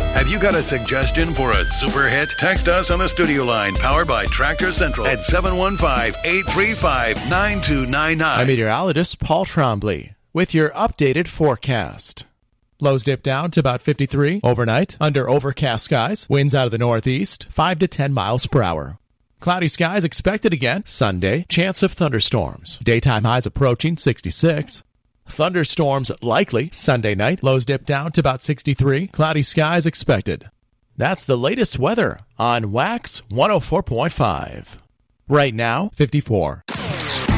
Have you got a suggestion for a super hit? Text us on the studio line powered by Tractor Central at 715-835-9299. I'm meteorologist Paul Trombley with your updated forecast. Lows dip down to about 53 overnight under overcast skies. Winds out of the northeast, 5 to 10 miles per hour. Cloudy skies expected again Sunday. Chance of thunderstorms. Daytime highs approaching 66. Thunderstorms likely Sunday night. Lows dip down to about 63. Cloudy skies expected. That's the latest weather on Wax 104.5. Right now, 54.